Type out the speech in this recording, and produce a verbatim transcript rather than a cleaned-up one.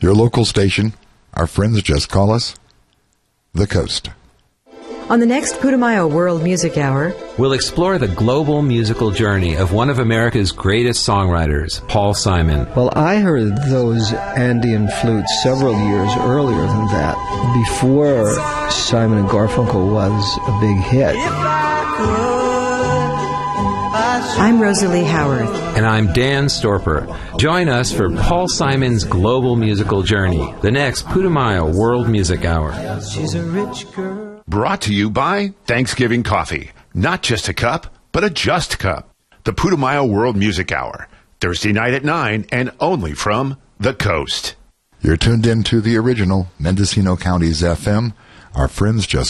Your local station, our friends just call us The Coast. On the next Putumayo World Music Hour, we'll explore the global musical journey of one of America's greatest songwriters, Paul Simon. Well, I heard those Andean flutes several years earlier than that, before Simon and Garfunkel was a big hit. I'm Rosalie Howarth. And I'm Dan Storper. Join us for Paul Simon's global musical journey, the next Putumayo World Music Hour. She's a rich girl. Brought to you by Thanksgiving Coffee. Not just a cup, but a just cup. The Putumayo World Music Hour. Thursday night at nine and only from The Coast. You're tuned in to the original Mendocino County's F M. Our friends just